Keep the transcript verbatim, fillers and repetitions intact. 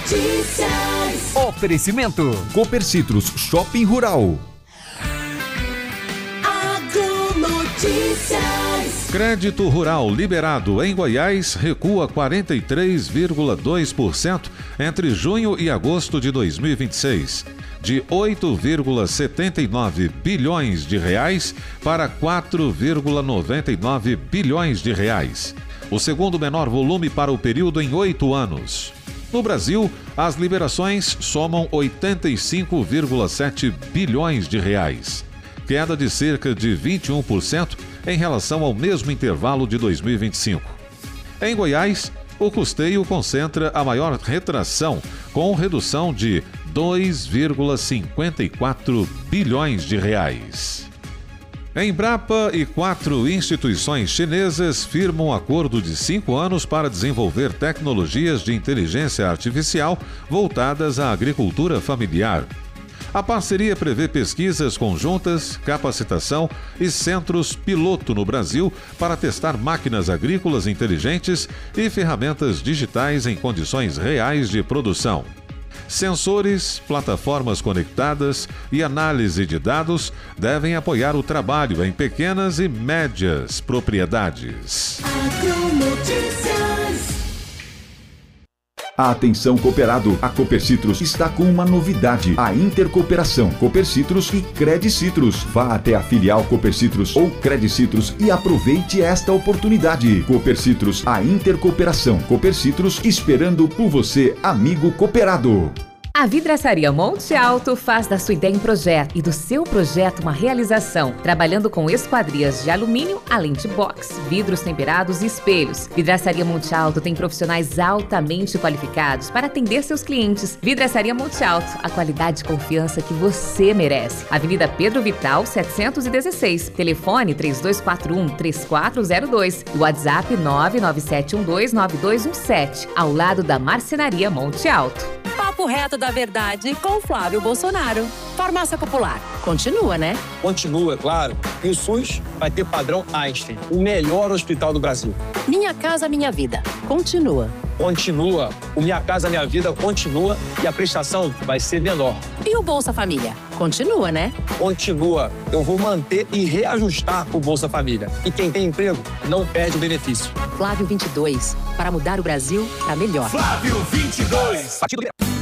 Notícias. Oferecimento Copercitros Shopping Rural. Agronotícias. Crédito rural liberado em Goiás recua quarenta e três vírgula dois por cento entre junho e agosto de dois mil e vinte e seis. De oito vírgula setenta e nove bilhões de reais para quatro vírgula noventa e nove bilhões de reais. O segundo menor volume para o período em oito anos. No Brasil, as liberações somam oitenta e cinco vírgula sete bilhões de reais, queda de cerca de vinte e um por cento em relação ao mesmo intervalo de dois mil e vinte e cinco. Em Goiás, o custeio concentra a maior retração, com redução de dois vírgula cinquenta e quatro bilhões de reais. Embrapa e quatro instituições chinesas firmam um acordo de cinco anos para desenvolver tecnologias de inteligência artificial voltadas à agricultura familiar. A parceria prevê pesquisas conjuntas, capacitação e centros piloto no Brasil para testar máquinas agrícolas inteligentes e ferramentas digitais em condições reais de produção. Sensores, plataformas conectadas e análise de dados devem apoiar o trabalho em pequenas e médias propriedades. Atenção cooperado, a Copercitros está com uma novidade, a intercooperação Copercitros e Credicitros. Vá até a filial Copercitros ou Credicitros e aproveite esta oportunidade. Copercitros, a intercooperação Copercitros, esperando por você, amigo cooperado. A Vidraçaria Monte Alto faz da sua ideia um projeto e do seu projeto uma realização, trabalhando com esquadrias de alumínio, além de box, vidros temperados e espelhos. Vidraçaria Monte Alto tem profissionais altamente qualificados para atender seus clientes. Vidraçaria Monte Alto, a qualidade e confiança que você merece. Avenida Pedro Vital, setecentos e dezesseis. Telefone três dois quatro um, três quatro zero dois. E WhatsApp nove nove sete um dois nove dois um sete, ao lado da Marcenaria Monte Alto. Papo reto da verdade com Flávio Bolsonaro. Farmácia Popular. Continua, né? Continua, claro. E o SUS vai ter padrão Einstein, o melhor hospital do Brasil. Minha Casa Minha Vida. Continua. Continua. O Minha Casa Minha Vida continua e a prestação vai ser menor. E o Bolsa Família? Continua, né? Continua. Eu vou manter e reajustar o Bolsa Família. E quem tem emprego não perde o benefício. Flávio vinte e dois. Para mudar o Brasil para melhor. Flávio vinte e dois. Partido